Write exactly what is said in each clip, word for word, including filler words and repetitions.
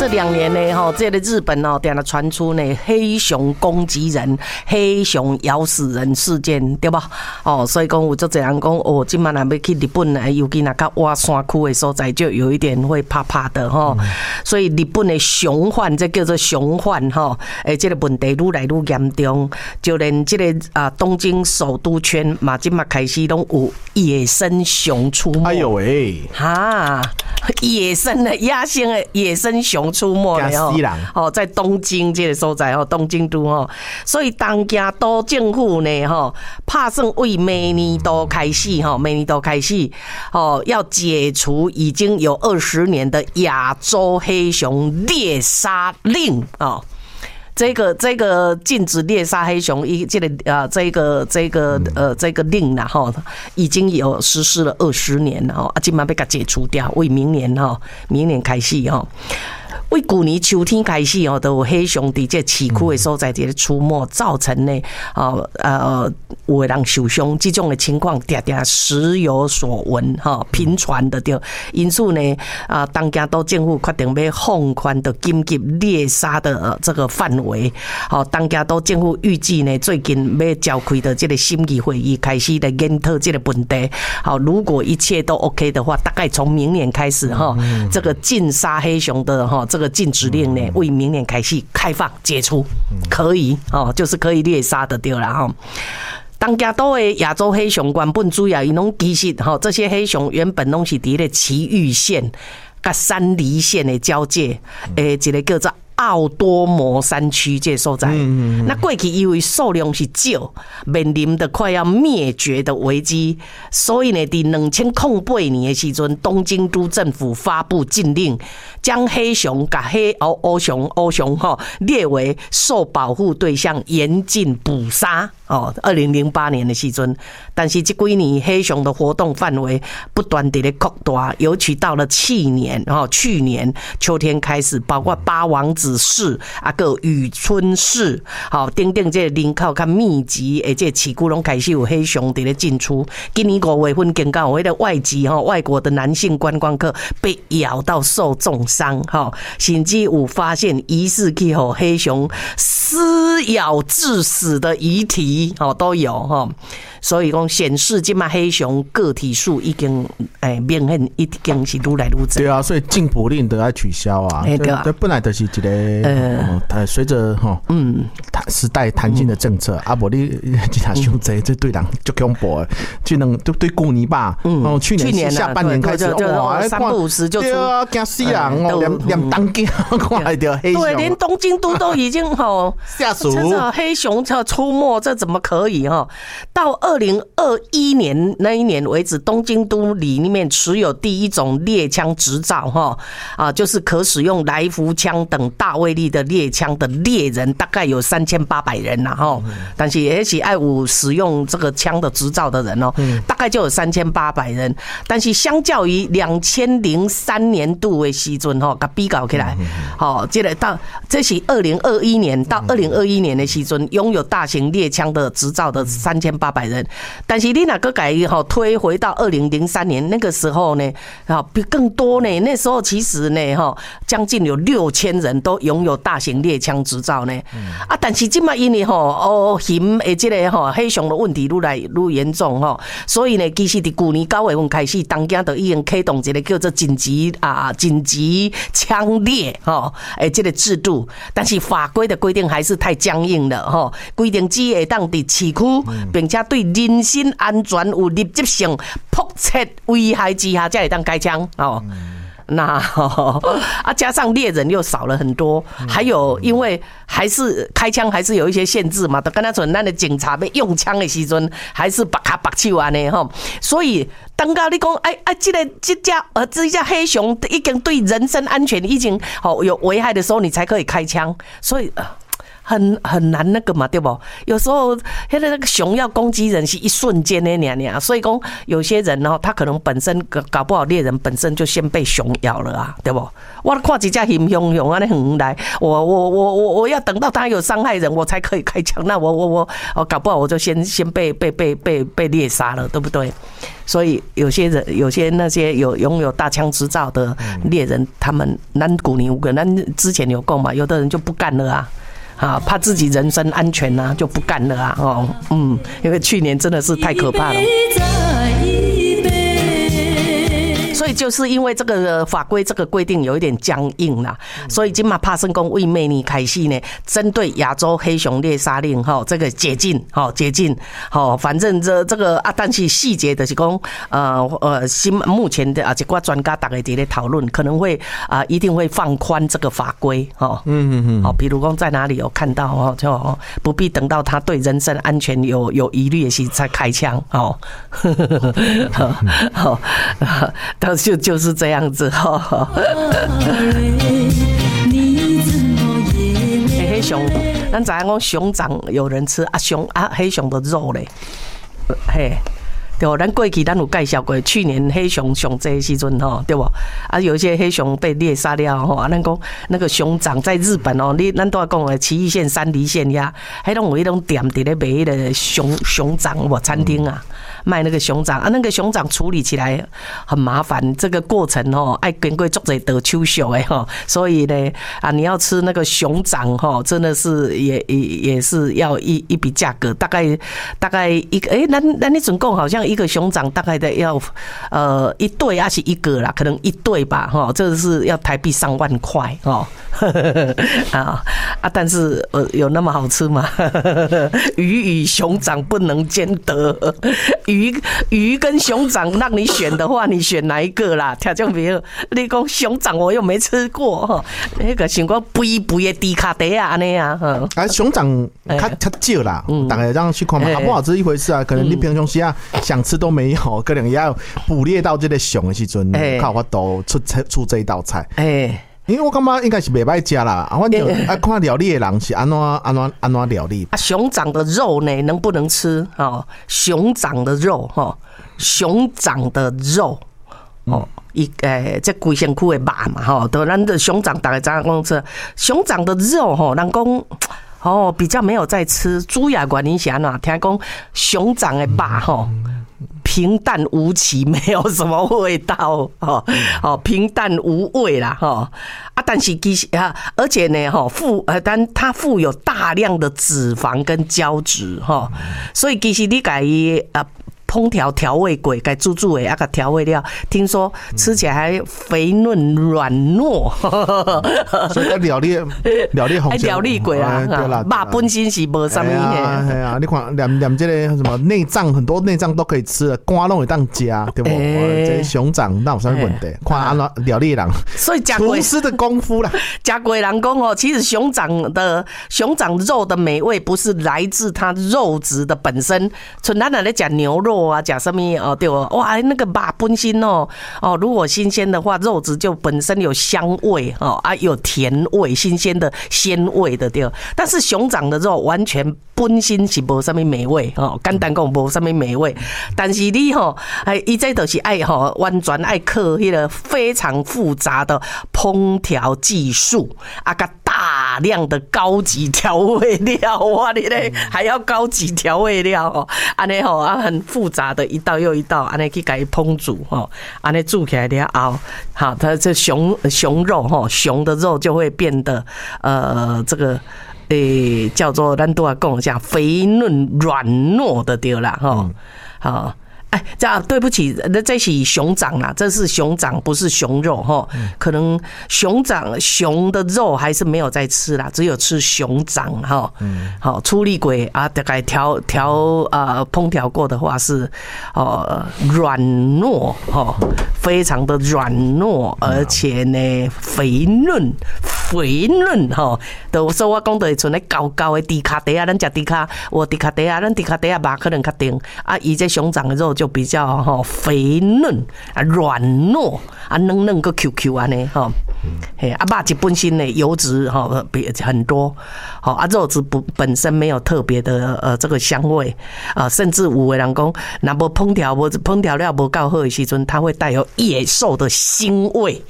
这两年呢，哈，这个日本哦，点了传出呢黑熊攻击人、黑熊咬死人事件，对吧？哦，所以讲有足侪人讲，哦，今晚若要去日本呢，尤其那较挖山区的所在，就有一点会怕怕的哈。嗯、所以日本的熊患，这叫做熊患哈，诶，这个问题愈来愈严重，就连这个啊东京首都圈嘛，今嘛开始拢有野生熊出没。哎呦喂，哈，野生的野生的野生熊出没了哦，在东京这个所在哦，东京都哦，所以东京都政府呢哈，打算为明年度开始哈，明年度开始哦，要解除已经有二十年的亚洲黑熊猎杀令哦。这个这个禁止猎杀黑熊，一这个啊，这个这个呃这个令啦哈，已经有实施了二十年了哈，啊，今晚被它解除掉，为明年哈，明年开始哈。为去年秋天开始哦，都有黑熊伫这市区的所在这个出没，造成呢哦呃有的人受伤，这种的情况常常时有所闻哈，频传的对。因此呢啊，东京都政府决定要放宽的紧急猎杀的这个范围。好，东京都政府预计呢，最近要召开的这个审议会议开始来检讨这个问题。好，如果一切都 OK 的话，大概从明年开始哈，这个禁杀黑熊的哈这个。这个禁止令呢，为明年开始开放解除，可以哦，就是可以猎杀的对了哈。东京都的亚洲黑熊原本主要伊拢其实哈，这些黑熊原本拢是伫咧埼玉县甲山梨县的交界，诶，一个叫做奥多摩山区这所在，那过去因为数量是少，面临的快要灭绝的危机，所以呢，在两千零八年的时阵，东京都政府发布禁令，将黑熊、甲黑欧欧熊、欧熊哈列为受保护对象，严禁捕杀。哦，二零零八年的时阵，但是这几年黑熊的活动范围不断地咧扩大，尤其到了去年哦，去年秋天开始，包括八王子市啊，个宇春市，好，等等这人口较密集，而且市区拢开始有黑熊伫咧进出。今年五月份，更加有迄个外籍哈外国的男性观光客被咬到受重伤，哈，甚至有发现疑似去吼黑熊撕咬致死的遗体。哦，都有哈，所以讲显示这嘛黑熊个体数已经诶明显已经是愈来愈增。 对啊，所以禁捕令都要取消啊。 对啊， 这本来就是一个呃，随着哈嗯时代弹性的政策，啊，无你其他伤济，这对人足恐怖的，就能就对去年吧，哦，去年下半年开始哇，三不五时就出， 对啊，惊死人哦，连连东京看到黑熊， 对，连东京都都已经吼吓死， 黑熊这出没，这怎么可以哈？到二零二一年那一年为止，东京都里面持有第一种猎枪执照哈啊，就是可使用来福枪等大威力的猎枪的猎人，大概有三千八百人呐哈。但是也是爱有使用这个枪的执照的人哦，大概就有三千八百人。但是相较于两千零三年度的时阵哈，甲比较起来，好，这个到这是二零二一年到二零二一年的时阵，拥有大型猎枪的执照的三千八百人。但是你那个改哈推回到二零零三年那个时候呢，啊比更多呢。那时候其实呢哈，将近有六千人都拥有大型猎枪执照呢。啊，但是今嘛因为哈哦熊的这个哈黑熊的问题愈来愈严重哈，所以呢，其实伫去年九月份开始，东京都已经启动一个叫做紧急啊紧急枪猎哈诶这个制度，但是法规的规定还是太僵硬了哈，规定只会当伫市区，并且对人身安全有立即性迫切危害之下，才会当开枪哦。那啊，加上猎人又少了很多，还有因为还是开枪还是有一些限制嘛，都跟他说，咱的警察要用枪的时阵，还是拔卡拔手安尼哈，所以当到你讲，哎哎，这个这家呃这家黑熊已经对人身安全已经好有危害的时候，你才可以开枪，所以。 很很难那个嘛，对不？有时候现在那个熊要攻击人是一瞬间的娘娘，所以讲有些人哦，他可能本身搞不好猎人本身就先被熊咬了啊，对不？我看几只熊熊熊安尼横来，我我我我我要等到他有伤害人，我才可以开枪，那我我我哦，搞不好我就先先被被被被被猎杀了，对不对？所以有些人，有些那些有拥有大枪执照的猎人，他们咱古尼乌个，咱之前有讲嘛，有的人就不干了啊。啊，怕自己人身安全啊，就不干了啊！哦，嗯，因为去年真的是太可怕了。所以就是因为这个法规这个规定有一点僵硬啦，所以今嘛帕森宫为明年开始呢，针对亚洲黑熊猎杀令哈，这个解禁，好解禁，好，反正这这个啊，但是细节的是讲，呃呃，新目前的啊，这挂专家大概在咧讨论，可能会啊，一定会放宽这个法规，哈，嗯嗯嗯，好，比如讲在哪里有看到哦，就不必等到他对人身安全有有疑虑的时才开枪，哦，好，好。就就是这样子哈，黑熊，咱知影讲熊掌有人吃啊，熊啊黑熊的肉嘞，嘿。对，咱过去咱有介绍过，去年黑熊熊这的时阵吼，对不？啊，有一些黑熊被猎杀了吼，啊，咱讲那个熊掌在日本哦，你咱都要讲的崎玉县、山梨县呀，还拢有一种店伫咧卖迄个熊熊掌，我餐厅啊卖那个熊掌啊，那个熊掌处理起来很麻烦，这个过程哦，爱经过足侪道手续的吼，所以呢啊，你要吃那个熊掌吼，真的是也也也是要一一笔价格，大概大概一个哎，咱咱你总共好像。一个熊掌大概的要呃一对还是一个啦，可能一对吧哈，这是要台币上万块哦啊啊！但是呃有那么好吃吗？鱼与熊掌不能兼得，鱼鱼跟熊掌让你选的话，你选哪一个啦？听众朋友，你讲熊掌我又没吃过哈，那个想讲肥肥的低卡地啊安尼啊， 啊熊掌较较少啦，大概这样去看嘛，好不好吃一回事啊，可能你平常时啊想吃都没有，可能也要捕猎到这个熊的时阵，才有法度出出这一道菜。哎，因为我感觉应该是袂歹吃啦，反正爱看料理的人是安怎安怎安怎料理。 啊，熊掌的肉呢，能不能吃？哦，熊掌的肉哈，熊掌的肉哦，一诶，这规身躯的肉嘛，吼，都咱的熊掌大概怎样讲吃？熊掌的肉吼，人讲。哦，比较没有在吃猪牙管你想哪？听讲熊掌的肉吼，平淡无奇，没有什么味道哦，哦，平淡无味啦哈啊！但是其实啊，而且呢哈，富呃，但它富有大量的脂肪跟胶质哈，所以其实你改啊。烹调调味过，该煮煮的啊个调味料，听说吃起来还肥嫩软糯， 所以料理料理红料理过啊，对啦，肉本身是无啥物的，系啊，你看连连这个什么内脏，很多内脏都可以吃，肝拢会当吃，对不？这熊掌那有啥问题？看安怎料理人， 所以厨师的功夫啦， 加贵人讲哦，其实熊掌的熊掌肉的美味不是来自它肉质的本身，像咱来讲牛肉。啊，讲什么哦？对哦，哇，那个肉本身哦哦，如果新鲜的话，肉质就本身有香味哦啊，有甜味，新鲜的鲜味的对。但是熊掌的肉完全本身是无什么美味哦，简单讲无什么美味。但是你吼，哎，伊这就是爱吼，完全爱靠迄个非常复杂的烹调技术啊，个大量的高级调味料哇，你嘞还要高级调味料哦，安尼吼啊，很复杂。杂的一道又一道，安尼去给烹煮吼，安尼煮起来了后，好，它这熊熊肉吼，熊的肉就会变得呃，这个诶、欸、叫做咱都要讲一下肥嫩软糯的对啦吼，好。哎，这样对不起，那这是熊掌啦，这是熊掌，不是熊肉哈。可能熊掌熊的肉还是没有在吃啦，只有吃熊掌哈。好，处理过啊，大概调调啊烹调过的话是哦软糯哈，非常的软糯，而且呢肥嫩。 肥嫩吼，都所以我讲的像咧高高的低卡底啊，咱食低卡，我低卡底啊，咱低卡底啊肉可能较硬啊，伊这熊掌的肉就比较吼肥嫩啊软糯啊嫩嫩个 Q Q 安尼吼，嘿啊肉质本身呢油脂吼比很多，好啊肉质不本身没有特别的呃这个香味啊，甚至有的人讲，若无烹调无烹调料无够好的时阵，它会带有野兽的腥味。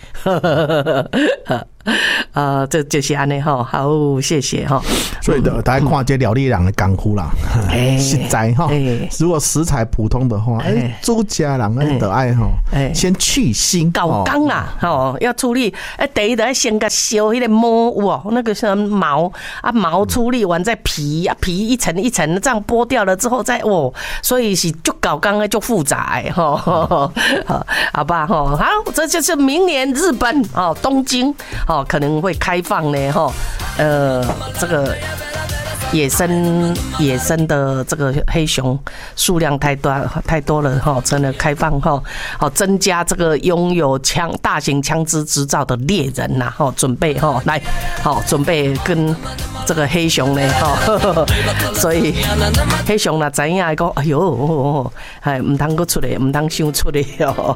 呃，这就是安尼吼，好，谢谢哈。 所以大家看这料理人的功夫啦，实在哈。如果食材普通的话，哎，煮家人哎得爱哈，先去腥， 搞缸啦，吼，要处理。哎，第一得先个削迄个毛哇，那个什么毛啊毛处理完再皮啊皮一层一层这样剥掉了之后再哦，所以是就搞缸的就复杂哎哈，好吧哈，好，这就是明年日本哦东京。哦，可能会开放呢，哈，呃，这个野生野生的这个黑熊数量太多太多了，哈，真的开放哈，好增加这个拥有枪大型枪支执照的猎人呐，哈，准备哈来，好准备跟这个黑熊呢，哈，所以黑熊呢，知影讲，哎呦，哎，唔通搁出来，唔通想出来哦。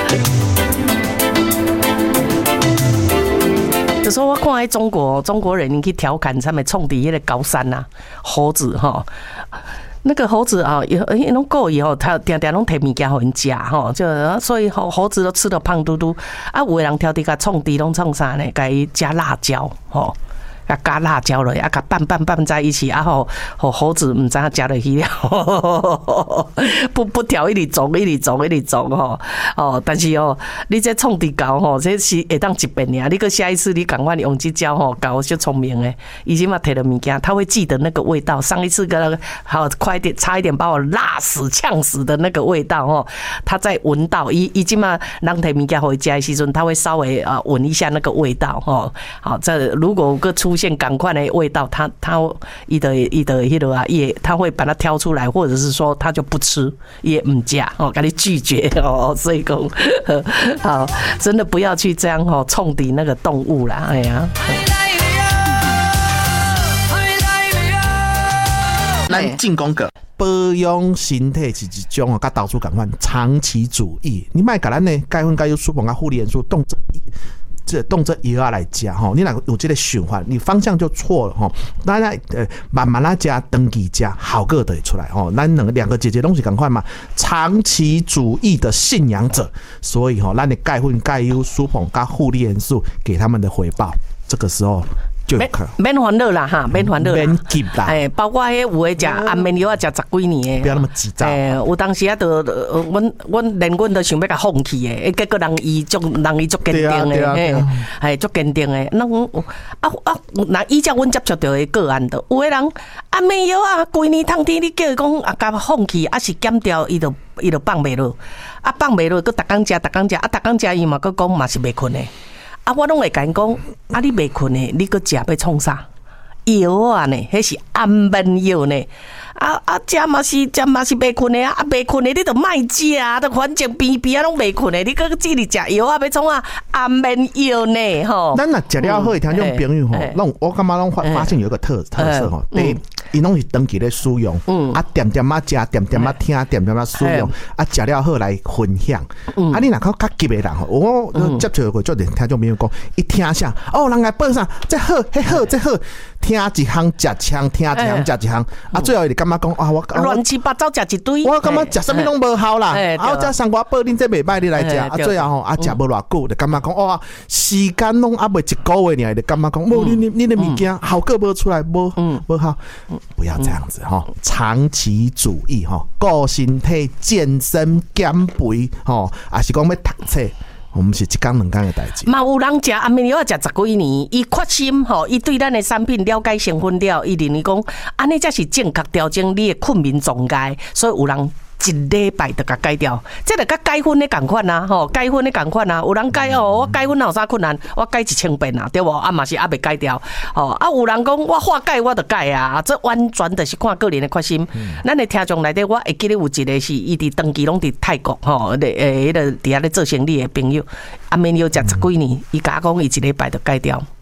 就说我看在中国，中国人去调侃他们冲抵那个高山呐、啊，猴子哈，那个猴子啊，那种狗以后，他定定拢摕物件互因食吼，就所以猴猴子都吃得胖嘟嘟。啊，有的人挑滴甲冲抵拢创啥呢？甲伊加辣椒吼。啊，加辣椒了，啊，甲拌拌拌在一起，啊吼，吼猴子唔知影加落去了，不不调一直走，一直走，一直走吼，哦，但是哦，你这创地高吼，这是会当一遍呀，你个下一次你赶快用这招吼，搞就聪明诶，已经嘛摕了物件，他会记得那个味道。上一次跟那个好快点，差一点把我辣死、呛死的那个味道吼，他在闻到，已已经嘛人摕物件回家的时阵，他会稍微啊闻一下那个味道吼。好，这如果有个出现赶快的味道，他他伊的伊的迄个啊，也他会把它挑出来，或者是说他就不吃，也唔加哦，给你拒绝哦。所以讲，好，真的不要去这样哦，冲抵那个动物啦，哎呀。 咱进攻个保养身体是一种哦，甲到处共款长期主义。你莫甲咱呢钙粉、钙优、舒硼、甲护理元素动这这动这药来加哈，你哪有这个循环，你方向就错了哈。咱来呃慢慢来加，登记加，好个的出来哦。咱两两个姐姐东西赶快嘛，长期主义的信仰者，所以哈，咱的钙粉、钙优、舒硼、甲护理元素给他们的回报，这个时候。 免免烦恼啦哈，免烦恼啦， 免急啦。 哎，包括迄有诶食安眠药啊，食十几年诶， 不要那么急躁。 哎，有当时啊，都阮阮连阮都想要甲放弃诶，结果人伊足人伊足坚定诶，嘿，哎，足坚定诶。那啊啊，那依照阮接触到诶个案的，有诶人安眠药啊，规年通天你叫伊讲啊，甲放弃，啊是减掉，伊就伊就放袂落，啊放袂落，佮逐工食，逐工食，啊逐工食伊嘛，佮讲嘛是袂困诶。啊，我拢会甲因讲，啊，你袂困呢？你搁食要创啥？药啊呢？迄是安眠药呢？啊啊，食嘛是食嘛是袂困的啊！啊，袂困的你都莫食啊！都反正边边啊拢袂困的，你搁自己食药啊？要创啊？安眠药呢？吼！ 咱若食了好，听种朋友吼，拢我感觉拢发发现有一个特特色吼，第一，伊拢是长期咧使用，啊，点点啊食，点点啊听，点点啊使用，啊，食了好来分享。啊，你若靠较急的人吼，我接触过做点听种朋友讲，一听啥哦，人来报啥，这好，迄好，这好。听一项食枪，听一项食一项，啊，最后伊感觉讲啊，我乱七八糟食一堆， 我感觉食什么拢无效啦，啊，我这生活报恁这袂歹，你来食，啊，最后吼啊食无偌久，就感觉讲哇，时间拢还袂一个月尔，就感觉讲，无你你你的物件效果无出来，无无效，不要这样子哈，长期主义哈，顾身体、健身、减肥吼，也是讲要读册。我们是一天两天的代志。嘛有人食安眠药食十几年，伊确心吼，伊对咱的产品了解成分了，伊认为讲安尼才是正确调整你的困眠状态，所以有人一礼拜就甲改掉，这个甲改分的共款啊，吼，改分的共款啊，有人改哦，我改分哪有啥困难，我改一千遍啊，对无？啊嘛是还袂改掉，吼，啊有人讲我化改我就改啊，这完全就是看个人的决心。咱的听众内底，我会记得有一个是伊伫长期拢伫泰国吼，诶，迄个伫遐咧做生意的朋友，安眠药食十几年，伊甲我讲伊一礼拜就改掉。足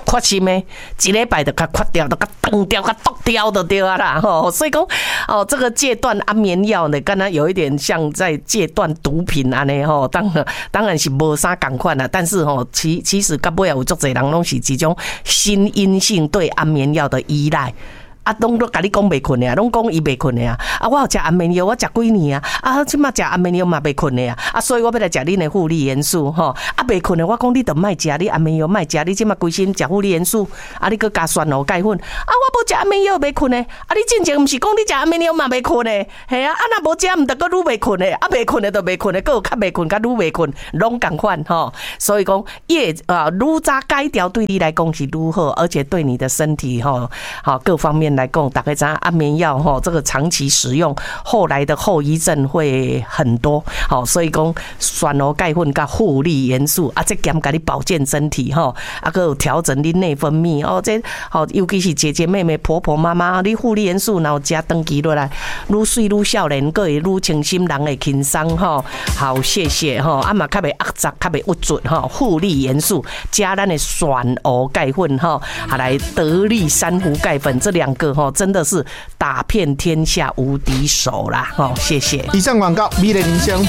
缺心的，一礼拜就甲缺掉，就甲断掉，甲剁掉就对啊啦吼。所以讲哦，这个戒断安眠药呢，刚刚有一点像在戒断毒品安尼吼。当然当然是无啥共款啦，但是吼，其其实到尾有足侪人拢是一种心因性对安眠药的依赖。啊，拢都甲你讲袂困的啊，拢讲伊袂困的啊。啊，我有食安眠药，我食几年啊。啊，即马食安眠药嘛袂困的啊。啊，所以我要来食恁的护理元素吼。啊，袂困的，我讲你著莫食，你安眠药莫食，你即马规身食护理元素，啊，你搁加蒜头钙粉。啊，我无食安眠药袂困的。啊，你之前毋是讲你食安眠药嘛袂困的？系啊，啊若无食毋得搁愈袂困的，啊袂困的著袂困的，搁有较袂困，甲愈袂困，拢共款吼。所以讲越啊愈早改掉，对你来讲是愈好，而且对你的身体吼，好各方面来讲，大概知道安眠药哈，这个长期使用，后来的后遗症会很多。好，所以讲蒜头钙粉跟护理元素啊，这兼给你保健身体哈，啊个调整你内分泌哦，这好，尤其是姐姐妹妹、婆婆妈妈，你护理元素然后加登记落来，愈水愈少年，个会愈清心，人会轻松哈。好，谢谢哈，啊嘛较袂压杂，较袂郁准哈。护理元素加咱的蒜头钙粉哈，啊来得力珊瑚钙粉这两个哈。真的是打遍天下无敌手啦！哦，谢谢。 以上广告，美丽人生。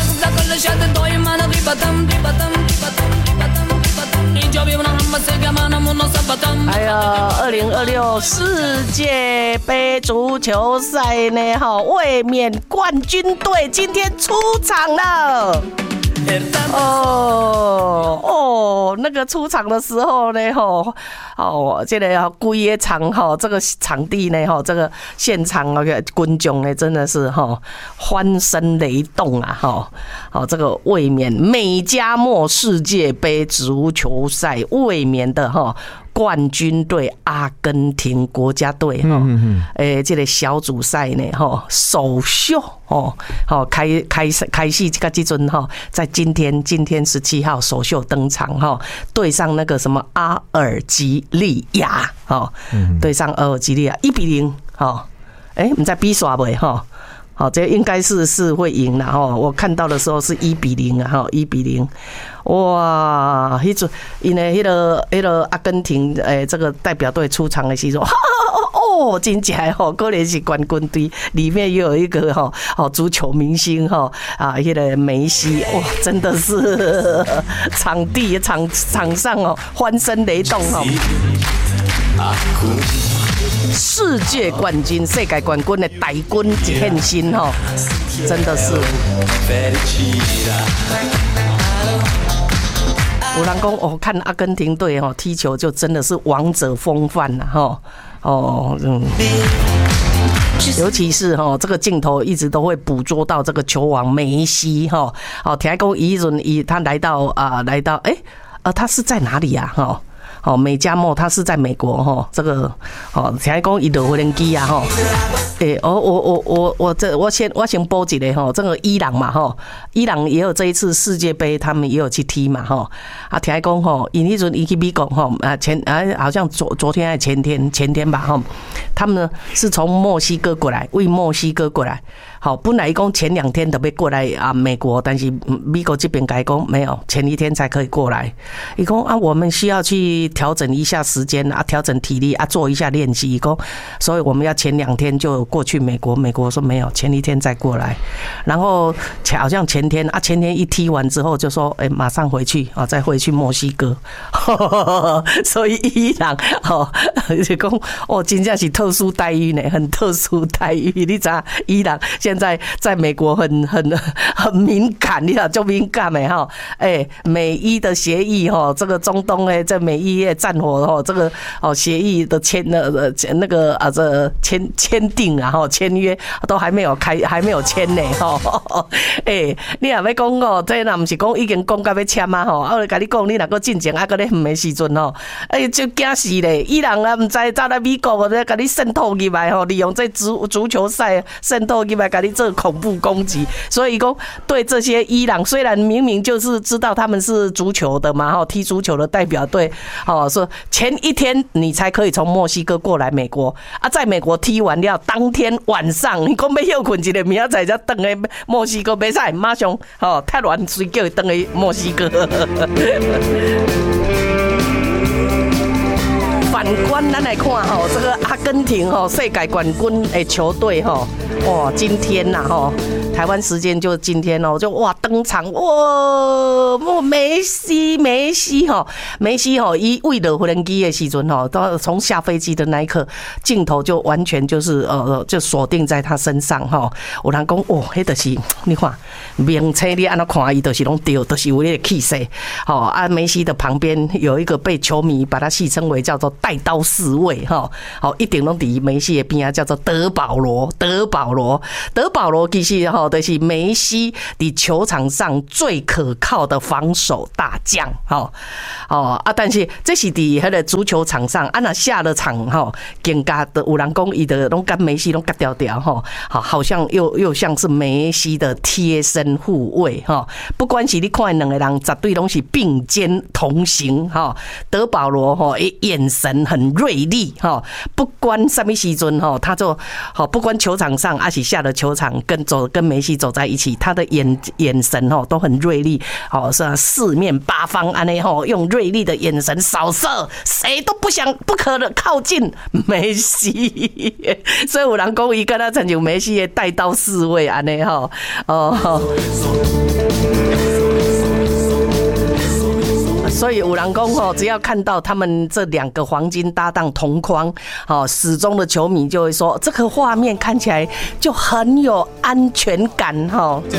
还有二零二六世界杯足球赛呢，哈，卫冕冠军队今天出场了。哦哦，那个出场的时候呢，吼哦，这个规个场吼，这个场地呢，吼，这个现场那个观众呢，真的是吼欢声雷动啊，吼好，这个卫冕美加墨世界杯足球赛卫冕的哈。冠军队阿根廷国家队哈，诶，这个小组赛呢哈，首秀哦，好开开开戏这个这阵哈，在今天今天十七号首秀登场哈，对上那个什么阿尔及利亚哈，对上阿尔及利亚一比零哈，诶，你在比耍不哈？好，这应该是是会赢了哈。我看到的时候是一比零啊，哈，一比零。哇，迄阵因为迄个迄个阿根廷诶，这个代表队出场的时候，哦，真假吼，果然是冠军队，里面又有一个哈，哦，足球明星哈啊，迄个梅西，哇，真的是场地场场上哦，欢声雷动哈。世界冠军、世界冠军的大军一现身吼，真的是。有人讲哦，看阿根廷队哈踢球就真的是王者风范呐哈哦嗯。尤其是哈，这个镜头一直都会捕捉到这个球王梅西哈。哦，听讲伊阵伊他来到啊，来到哎呃，他是在哪里呀哈？哦，美加墨他是在美国哈，这个哦，听讲伊落无人机啊哈，诶、欸，我我我我我这我先我先播一个哈，这个伊朗嘛哈，伊朗也有这一次世界杯，他们也有去踢嘛哈，啊，听讲哈，因迄阵伊去美国哈，啊前啊好像昨昨天还是前天前天吧哈，他们呢是从墨西哥过来，为墨西哥过来。好，本来一共前两天都要过来啊，美国，但是美国这边改讲没有，前一天才可以过来。一共啊，我们需要去调整一下时间啊，调整体力啊，做一下练习。一共，所以我们要前两天就过去美国。美国说没有，前一天再过来。然后好像前天啊，前天一踢完之后就说，哎、欸，马上回去啊，再回去墨西哥。所以伊朗哦，就讲哦，真正是特殊待遇呢，很特殊待遇。你知道伊朗？现在在美国很很很敏感，你知道就敏感的哈，哎，美伊的协议哈，这个中东哎，这美伊的战火哈，这个哦协议的签的那个啊这签签订啊哈，签约都还没有开，还没有签呢哈，哎，你若要讲哦，这若不是讲已经讲到要签啊吼，啊我甲你讲，你若个进前啊个咧远的时阵吼，哎就惊死咧，伊人啊唔知早来美国咧甲你渗透入来吼，利用这足足球赛渗透入来。给你这恐怖攻击，所以说对这些伊朗，虽然明明就是知道他们是足球的嘛，哈，踢足球的代表队，哦，说前一天你才可以从墨西哥过来美国啊，在美国踢完了，当天晚上你讲要休困一个，明仔载才登去墨西哥，袂使马上哦，太乱随叫伊登去墨西哥。 观咱来看吼，这个阿根廷吼世界冠军的球队吼，哇，今天呐吼，台湾时间就今天哦，就哇登场哇，梅西梅西吼，梅西吼，伊为了无人机的时阵吼，到从下飞机的那一刻，镜头就完全就是呃就锁定在他身上吼。有人讲哦，迄就是你看名车你安怎看伊，就是拢对，就是有那个气势。好啊，梅西的旁边有一个被球迷把他戏称为叫做带刀侍卫哈，好一定拢伫梅西的边啊，叫做德保罗，德保罗，德保罗其实哈就是梅西伫球场上最可靠的防守大将哈，哦啊，但是这是伫迄个足球场上，啊那下了场哈，更加的有人讲伊的拢跟梅西拢夹掉掉哈，好好像又又像是梅西的贴身护卫哈，不管是你看两个人绝对拢是并肩同行哈，德保罗哈眼神很锐利哈，不管什么时阵哈，他就好不管球场上还是下了球场跟走跟梅西走在一起，他的眼眼神哈都很锐利，好是四面八方安尼哈，用锐利的眼神扫射，谁都不想不可能靠近梅西，所以有人讲伊跟他成就梅西的带刀侍卫安尼哈哦。所以有人讲吼，只要看到他们这两个黄金搭档同框，哦，始终的球迷就会说，这个画面看起来就很有安全感哈。